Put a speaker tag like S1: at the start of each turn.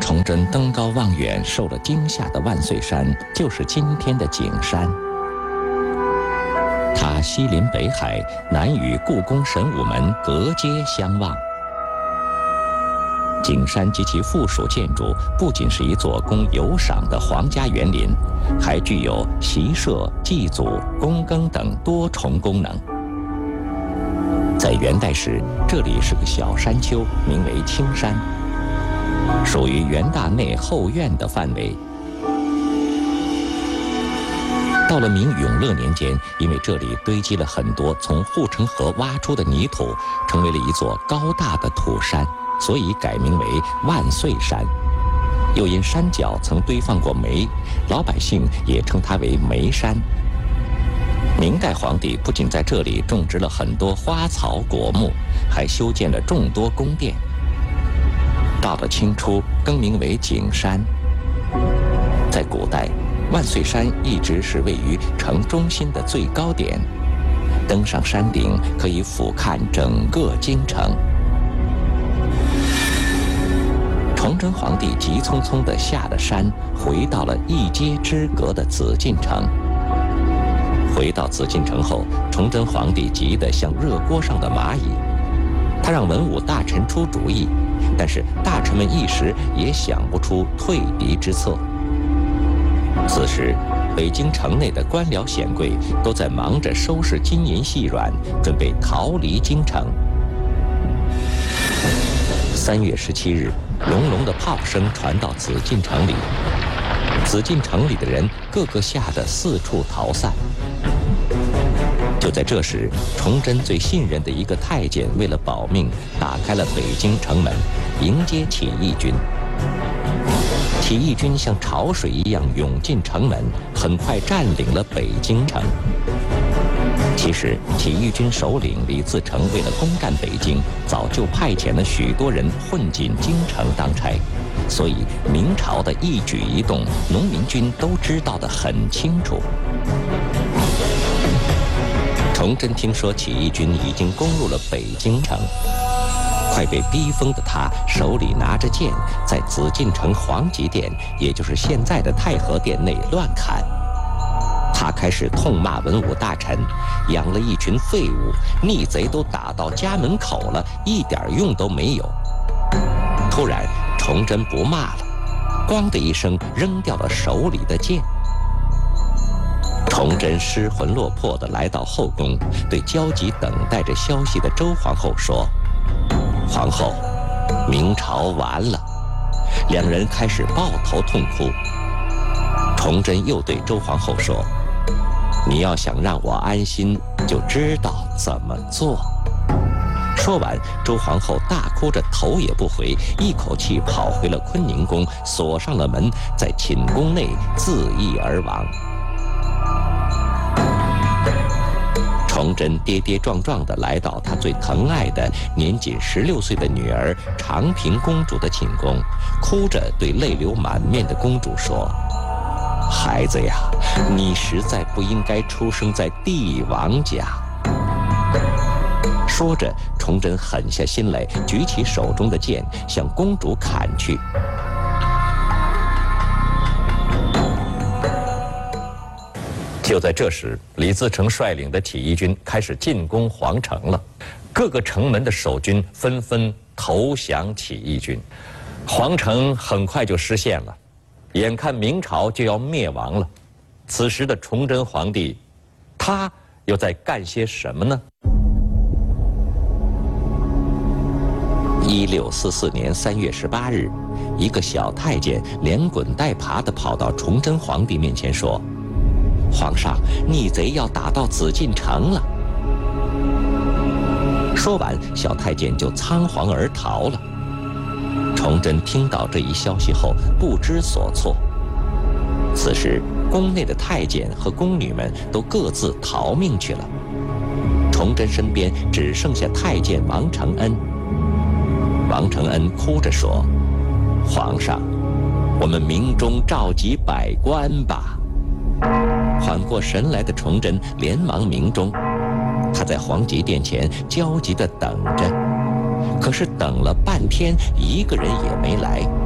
S1: 崇祯登高望远，受了惊吓的万岁山，就是今天的景山。它西临北海，南与故宫神武门隔街相望。景山及其附属建筑不仅是一座供游赏的皇家园林，还具有习社、祭祖、躬耕等多重功能。在元代时，这里是个小山丘，名为青山，属于元大内后院的范围。到了明永乐年间，因为这里堆积了很多从护城河挖出的泥土，成为了一座高大的土山，所以改名为万岁山。又因山脚曾堆放过煤，老百姓也称它为煤山。明代皇帝不仅在这里种植了很多花草果木，还修建了众多宫殿。到了清初，更名为景山。在古代，万岁山一直是位于城中心的最高点，登上山顶可以俯瞰整个京城。崇祯皇帝急匆匆地下了山，回到了一街之隔的紫禁城。回到紫禁城后，崇祯皇帝急得像热锅上的蚂蚁。他让文武大臣出主意，但是大臣们一时也想不出退敌之策。此时，北京城内的官僚显贵都在忙着收拾金银细软，准备逃离京城。3月17日，隆隆的炮声传到紫禁城里，紫禁城里的人个个吓得四处逃散。就在这时，崇祯最信任的一个太监为了保命，打开了北京城门，迎接起义军。起义军像潮水一样涌进城门，很快占领了北京城。其实，起义军首领李自成为了攻占北京，早就派遣了许多人混进京城当差，所以明朝的一举一动，农民军都知道得很清楚。崇祯听说起义军已经攻入了北京城，快被逼疯的他手里拿着剑，在紫禁城皇极殿，也就是现在的太和殿内乱砍。他开始痛骂文武大臣，养了一群废物，逆贼都打到家门口了，一点用都没有。突然，崇祯不骂了，咣的一声扔掉了手里的剑。崇祯失魂落魄地来到后宫，对焦急等待着消息的周皇后说：“皇后，明朝完了。”两人开始抱头痛哭。崇祯又对周皇后说：“你要想让我安心，就知道怎么做。”说完，周皇后大哭着头也不回，一口气跑回了坤宁宫，锁上了门，在寝宫内自缢而亡。崇祯跌跌撞撞地来到他最疼爱的年仅16岁的女儿长平公主的寝宫，哭着对泪流满面的公主说：“孩子呀，你实在不应该出生在帝王家。”说着，崇祯狠下心来，举起手中的剑向公主砍去。就在这时，李自成率领的起义军开始进攻皇城了，各个城门的守军纷纷投降起义军，皇城很快就失陷了，眼看明朝就要灭亡了。此时的崇祯皇帝，他又在干些什么呢？1644年3月18日，一个小太监连滚带爬地跑到崇祯皇帝面前说：“皇上，逆贼要打到紫禁城了。”说完，小太监就仓皇而逃了。崇祯听到这一消息后不知所措。此时，宫内的太监和宫女们都各自逃命去了。崇祯身边只剩下太监王承恩。王承恩哭着说：“皇上，我们明中召集百官吧。”缓过神来的崇祯连忙鸣钟，他在皇极殿前焦急地等着，可是等了半天，一个人也没来。